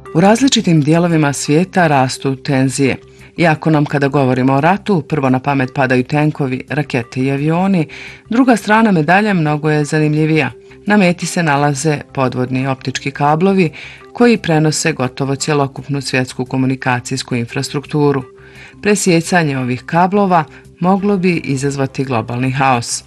U različitim dijelovima svijeta rastu tenzije. Iako nam kada govorimo o ratu, prvo na pamet padaju tenkovi, rakete i avioni, druga strana medalje mnogo je zanimljivija. Na meti se nalaze podvodni optički kablovi koji prenose gotovo cjelokupnu svjetsku komunikacijsku infrastrukturu. Presjecanje ovih kablova moglo bi izazvati globalni haos.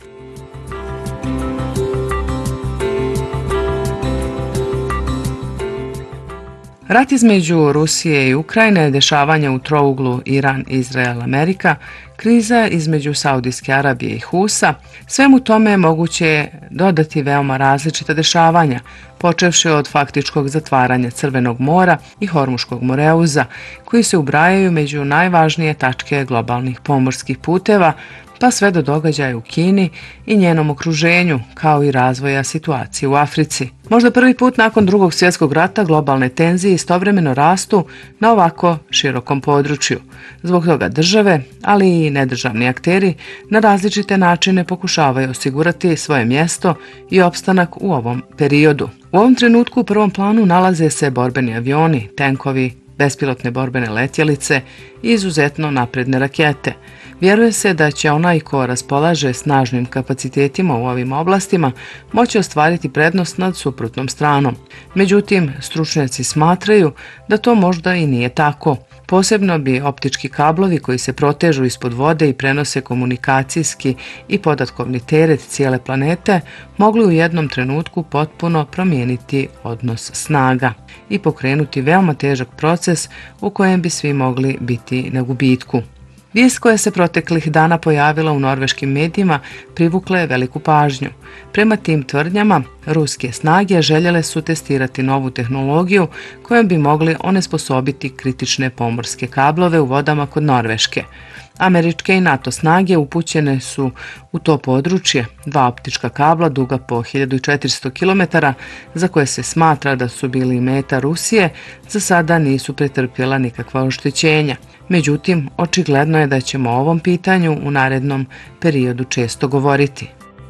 Rat između Rusije i Ukrajine, dešavanja u trouglu Iran, Izrael, Amerika, kriza između Saudijske Arabije i Husa, svemu tome moguće je dodati veoma različita dešavanja, počevši od faktičkog zatvaranja Crvenog mora i Hormuškog moreuza, koji se ubrajaju među najvažnije tačke globalnih pomorskih puteva, pa sve do događaja u Kini i njenom okruženju, kao i razvoja situacije u Africi. Možda prvi put nakon Drugog svjetskog rata globalne tenzije istovremeno rastu na ovako širokom području. Zbog toga države, ali i nedržavni akteri na različite načine pokušavaju osigurati svoje mjesto i opstanak u ovom periodu. U ovom trenutku u prvom planu nalaze se borbeni avioni, tenkovi, bespilotne borbene letjelice i izuzetno napredne rakete. Vjeruje se da će onaj ko raspolaže snažnim kapacitetima u ovim oblastima moći ostvariti prednost nad suprotnom stranom. Međutim, stručnjaci smatraju da to možda i nije tako. Posebno bi optički kablovi koji se protežu ispod vode i prenose komunikacijski i podatkovni teret cijele planete mogli u jednom trenutku potpuno promijeniti odnos snaga i pokrenuti veoma težak proces u kojem bi svi mogli biti na gubitku. Vijest koja se proteklih dana pojavila u norveškim medijima privukla je veliku pažnju. Prema tim tvrdnjama, ruske snage željele su testirati novu tehnologiju kojom bi mogli onesposobiti kritične pomorske kablove u vodama kod Norveške. Američke i NATO snage upućene su u to područje, dva optička kabla duga po 1400 km, za koje se smatra da su bili meta Rusije, za sada nisu pretrpjela nikakva oštećenja. Međutim, očigledno je da ćemo o ovom pitanju u narednom periodu često govoriti.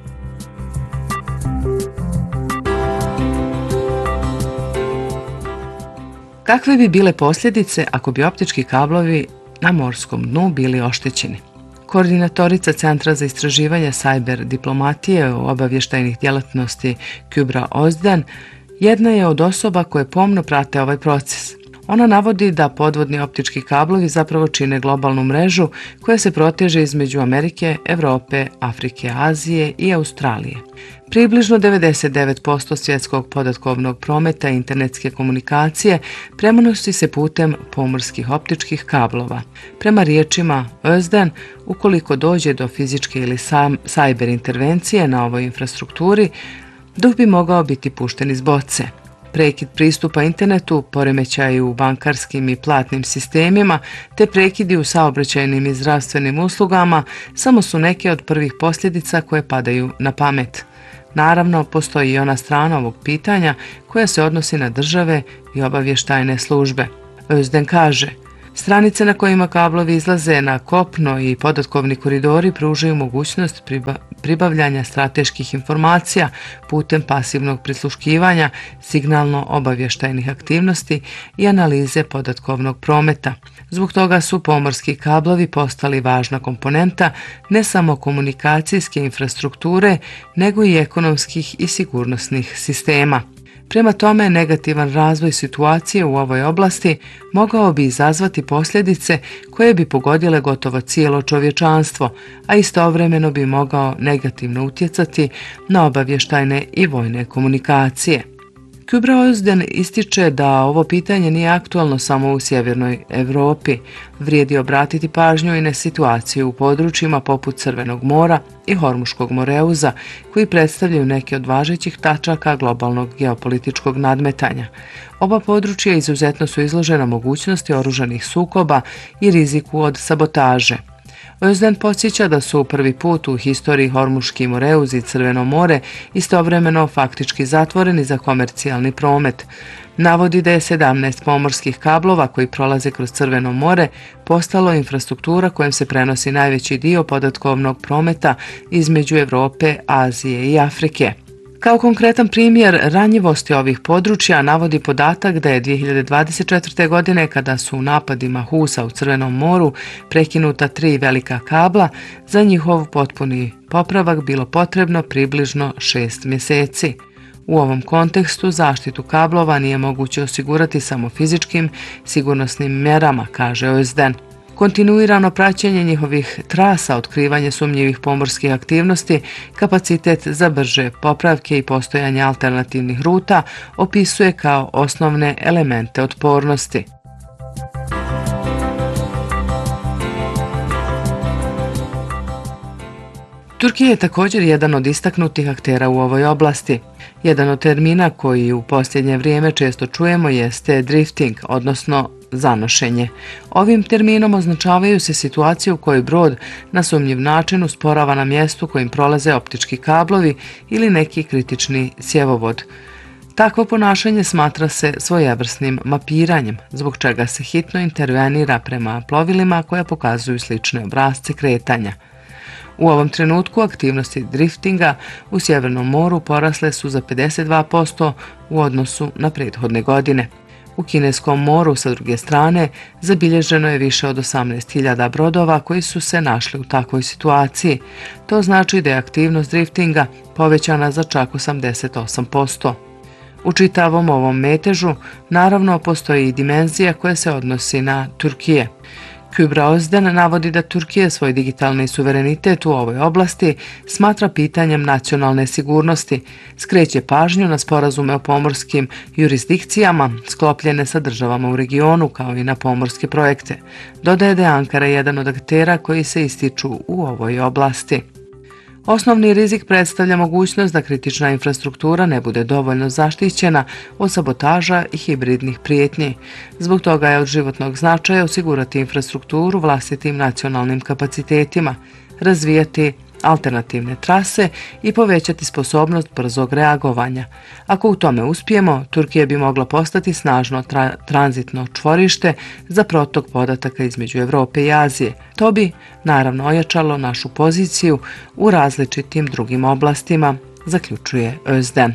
Kakve bi bile posljedice ako bi optički kablovi na morskom dnu bili oštećeni? Koordinatorica Centra za istraživanje sajber diplomatije obavještajnih djelatnosti Kübra Özden jedna je od osoba koje pomno prate ovaj proces. Ona navodi da podvodni optički kablovi zapravo čine globalnu mrežu koja se proteže između Amerike, Europe, Afrike, Azije i Australije. Približno 99% svjetskog podatkovnog prometa i internetske komunikacije prenosi se putem pomorskih optičkih kablova. Prema riječima Özden, ukoliko dođe do fizičke ili sajber intervencije na ovoj infrastrukturi, duh bi mogao biti pušten iz boce. Prekid pristupa internetu, poremećaji u bankarskim i platnim sistemima, te prekidi u saobraćajnim i zdravstvenim uslugama samo su neke od prvih posljedica koje padaju na pamet. Naravno, postoji i ona strana ovog pitanja koja se odnosi na države i obavještajne službe. Özden kaže: stranice na kojima kablovi izlaze na kopno i podatkovni koridori pružaju mogućnost pribavljanja strateških informacija putem pasivnog prisluškivanja, signalno-obavještajnih aktivnosti i analize podatkovnog prometa. Zbog toga su pomorski kablovi postali važna komponenta ne samo komunikacijske infrastrukture, nego i ekonomskih i sigurnosnih sistema. Prema tome, negativan razvoj situacije u ovoj oblasti mogao bi izazvati posljedice koje bi pogodile gotovo cijelo čovječanstvo, a istovremeno bi mogao negativno utjecati na obavještajne i vojne komunikacije. Kübra Özden ističe da ovo pitanje nije aktualno samo u sjevernoj Europi. Vrijedi obratiti pažnju i na situaciju u područjima poput Crvenog mora i Hormuškog moreuza, koji predstavljaju neke od važećih tačaka globalnog geopolitičkog nadmetanja. Oba područja izuzetno su izložena mogućnosti oružanih sukoba i riziku od sabotaže. Özden podsjeća da su prvi put u historiji Hormuški moreuz i Crveno more istovremeno faktički zatvoreni za komercijalni promet. Navodi da je 17 pomorskih kablova koji prolaze kroz Crveno more postalo infrastruktura kojom se prenosi najveći dio podatkovnog prometa između Europe, Azije i Afrike. Kao konkretan primjer ranjivosti ovih područja navodi podatak da je 2024. godine, kada su u napadima Husa u Crvenom moru prekinuta 3 velika kabla, za njihov potpuni popravak bilo potrebno približno 6 mjeseci. U ovom kontekstu zaštitu kablova nije moguće osigurati samo fizičkim sigurnosnim mjerama, kaže OSDEN. Kontinuirano praćenje njihovih trasa, otkrivanje sumnjivih pomorskih aktivnosti, kapacitet za brže popravke i postojanje alternativnih ruta opisuje kao osnovne elemente otpornosti. Turkija je također jedan od istaknutih aktera u ovoj oblasti. Jedan od termina koji u posljednje vrijeme često čujemo jeste drifting, odnosno zanošenje. Ovim terminom označavaju se situacije u kojoj brod na sumnjiv način usporava na mjestu kojim prolaze optički kablovi ili neki kritični cjevovod. Takvo ponašanje smatra se svojevrsnim mapiranjem, zbog čega se hitno intervenira prema plovilima koja pokazuju slične obrasce kretanja. U ovom trenutku aktivnosti driftinga u Sjevernom moru porasle su za 52% u odnosu na prethodne godine. U Kineskom moru, sa druge strane, zabilježeno je više od 18.000 brodova koji su se našli u takvoj situaciji. To znači da je aktivnost driftinga povećana za čak 88%. U čitavom ovom metežu, naravno, postoji i dimenzija koja se odnosi na Turkije. Kübra Özden navodi da Turkija svoj digitalni suverenitet u ovoj oblasti smatra pitanjem nacionalne sigurnosti, skreće pažnju na sporazume o pomorskim jurisdikcijama sklopljene sa državama u regionu kao i na pomorske projekte. Dodaje da je Ankara jedan od aktera koji se ističu u ovoj oblasti. Osnovni rizik predstavlja mogućnost da kritična infrastruktura ne bude dovoljno zaštićena od sabotaža i hibridnih prijetnji. Zbog toga je od životnog značaja osigurati infrastrukturu vlastitim nacionalnim kapacitetima, razvijati alternativne trase i povećati sposobnost brzog reagovanja. Ako u tome uspijemo, Turkija bi mogla postati snažno tranzitno čvorište za protok podataka između Europe i Azije. To bi naravno ojačalo našu poziciju u različitim drugim oblastima, zaključuje Özden.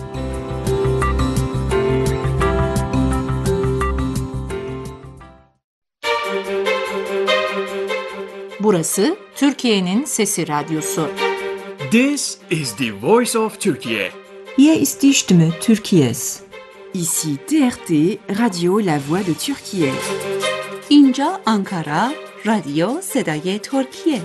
Burası Türkiye'nin Sesi Radyosu. This is the voice of Turkey. Hier ist die Stimme Türkiye's. Ici TRT, Radio La Voix de Türkiye. İnca Ankara, Radyo Sedaye Türkiye.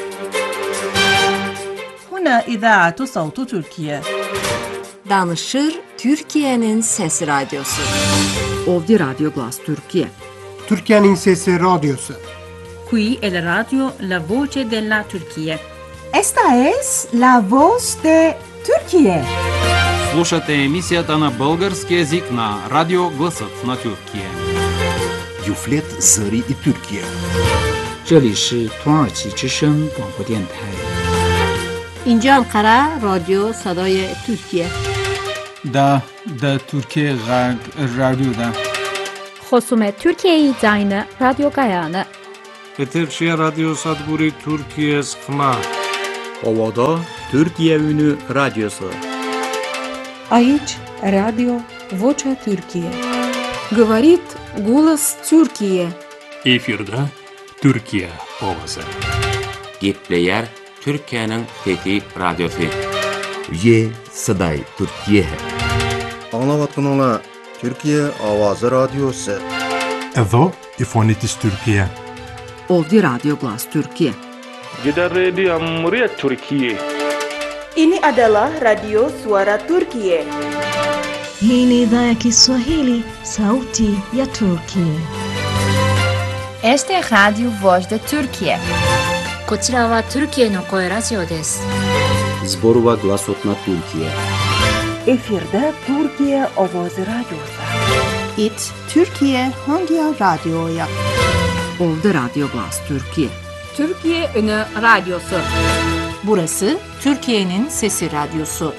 هنا إذاعة صوت تركيا. Danışır Türkiye'nin Sesi Radyosu. Ovdje Radio Glas Türkiye. Türkiye'nin Sesi Radyosu. Qui è la radio La Voce della Turchia. Esta es la voz de Türkiye. Слушате емисията на български език на Радио Гласът на Тюркия. Юфлет Зари и Türkiye. 这里是土耳其之声广播电台。 İnce Ankara, Radyo Sadaya Türkiye. Da Türkiye Radyo'da. خصوم Türkiye زاين راديو Gayane. Eterşehir Radyo Sadburi Türkiye Sıkma. Ovada Türkiye Ünü Radyosu. Aici Radio Vocea Türkiye. Говорит голос Türkiye. Efirde Türkiye ovası. Gepleyer Türkiye'nin Fethi Radyosu. Ye Saday Türkiye. Anlavatkanlar Türkiye Avazı Radyosu. Evo İfonitis Türkiye. Ovdje Radio Glas Türkiye. Gider Radio Cumhuriyet Türkiye. Ini adalah Radio Suara Turkiye. Hii ni idhaa ya Kiswahili, Sauti ya Turkiye. Este je Radio Voz de Turkiye. こちらはトルキエの声ラジオです。 Zborova Glasot na Türkiye. Efirde Türkiye Ovoz Radyosu. It Türkiye Hangi Radyo'ya. Ovdje Radio Glas Türkiye. Türkiye Ünü Radyosu. Burası Türkiye'nin Sesi Radyosu.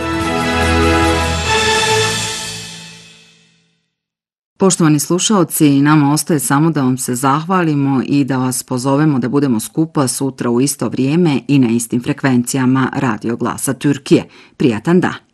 Poštovani slušaoci, nama ostaje samo da vam se zahvalimo i da vas pozovemo da budemo skupa sutra u isto vrijeme i na istim frekvencijama Radio Glasa Türkiye. Prijatan dan!